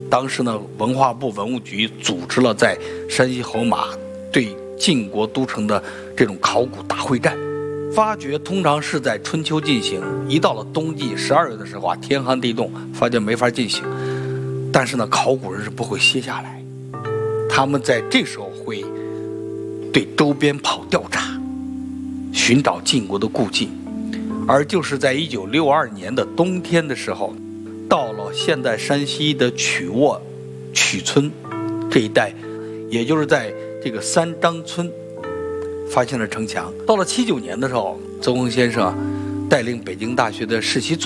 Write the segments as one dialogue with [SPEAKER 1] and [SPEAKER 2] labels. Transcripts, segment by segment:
[SPEAKER 1] 当时呢，文化部文物局组织了在山西侯马对晋国都城的这种考古大会战。发掘通常是在春秋进行，一到了冬季12月的时候啊，天寒地冻，发掘没法进行。但是呢，考古人是不会歇下来，他们在这时候会对周边跑调查，寻找晋国的故迹。而就是在1962年的冬天的时候，到了现在山西的曲沃、曲村这一带，也就是在这个三张村发现了城墙。到了79年的时候，邹恒先生带领北京大学的世袭组，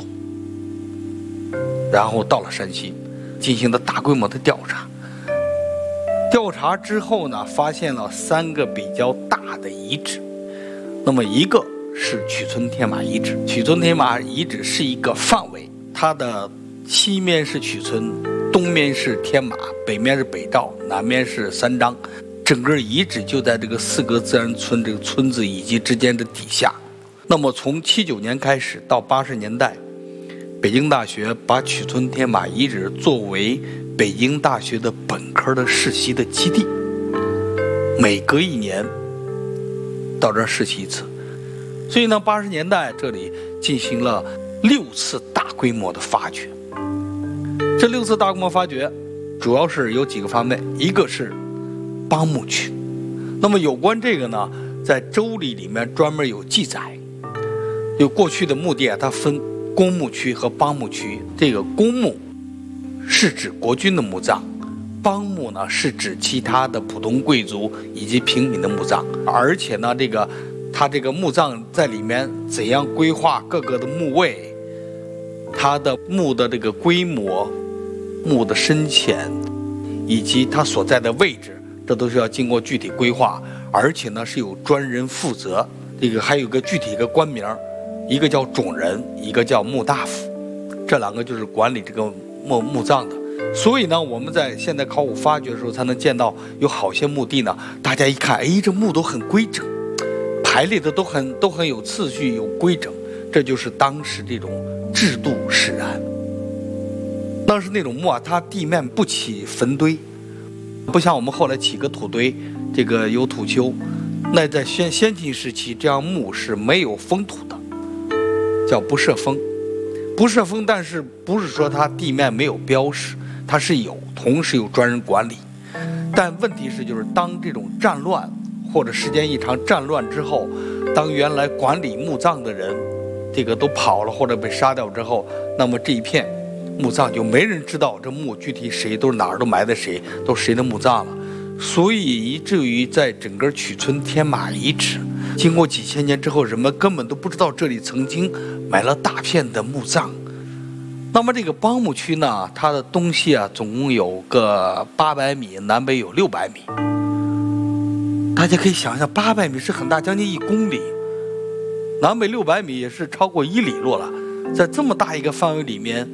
[SPEAKER 1] 然后到了山西，进行了大规模的调查。调查之后呢，发现了3个比较大的遗址。那么一个是曲村天马遗址，曲村天马遗址是一个范围，它的西面是曲村，东面是天马，北面是北赵，南面是三张。整个遗址就在这个4个自然村这个村子以及之间的底下。那么从79年开始到80年代，北京大学把曲村天马遗址作为北京大学的本科的实习的基地，每隔1年到这儿实习一次。所以呢，80年代这里进行了6次大规模的发掘。这6次大规模发掘主要是有几个方面，一个是帮墓区。那么有关这个呢，在周礼里面专门有记载，就过去的墓地啊，它分公墓区和帮墓区。这个公墓是指国君的墓葬，帮墓呢是指其他的普通贵族以及平民的墓葬。而且呢，它这个墓葬在里面怎样规划各个的墓位，它的墓的这个规模、墓的深浅以及它所在的位置，这都是要经过具体规划，而且呢是有专人负责。这个还有个具体一个官名，一个叫种人，一个叫墓大夫，这2个就是管理这个墓葬的。所以呢，我们在现代考古发掘的时候，才能见到有好些墓地呢，大家一看，哎，这墓都很规整，排列的都很有次序、有规整，这就是当时这种制度使然。当时那种墓啊，它地面不起坟堆，不像我们后来起个土堆，这个有土丘。那在先秦时期，这样墓是没有封土的，叫不设封。不设封，但是不是说它地面没有标识，它是有，同时有专人管理。但问题是，就是当这种战乱或者时间一长战乱之后，当原来管理墓葬的人这个都跑了或者被杀掉之后，那么这一片墓葬就没人知道这墓具体谁都是哪儿都埋的谁，都是谁的墓葬了。所以以至于在整个曲村天马遗址，经过几千年之后，人们根本都不知道这里曾经埋了大片的墓葬。那么这个帮墓区呢，它的东西啊总共有个800米，南北有600米。大家可以想象，800米是很大，将近1公里，南北600米也是超过1里路了。在这么大一个范围里面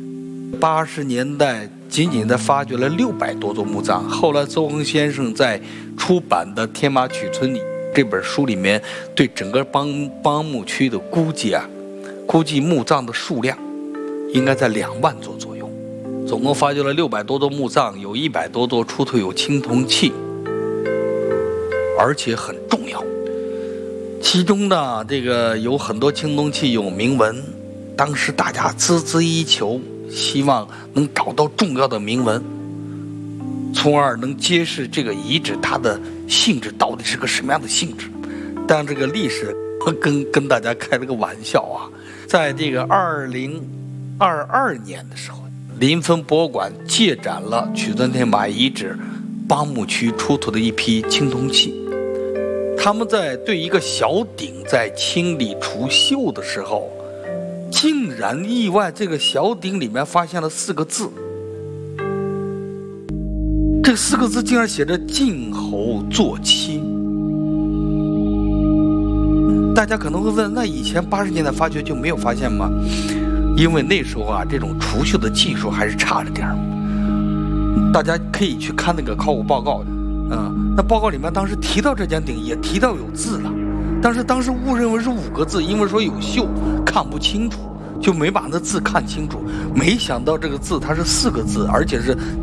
[SPEAKER 1] ，80年代仅仅在发掘了600多座墓葬。后来邹恒先生在出版的《天马曲村》这本书里面，对整个帮墓区的估计啊，估计墓葬的数量应该在2万座左右。总共发掘了600多座墓葬，有100多座出土有青铜器，而且很重要。其中呢，这个有很多青铜器有铭文，当时大家孜孜以求，希望能找到重要的铭文，从而能揭示这个遗址它的性质到底是个什么样的性质。但这个历史跟大家开了个玩笑啊，在这个2022年的时候，临汾博物馆借展了曲村天马遗址帮墓区出土的一批青铜器。他们在对一个小鼎在清理除锈的时候，竟然意外这个小鼎里面发现了4个字，这4个字竟然写着晋侯坐妻。大家可能会问，那以前80年代发掘就没有发现吗？因为那时候啊，这种除锈的技术还是差着点儿。大家可以去看那个考古报告，那报告里面当时提到这件鼎，也提到有字了，但是当时误认为是5个字，因为说有锈看不清楚， 就没把那字看清楚。没想到这个字它是4个字，而且是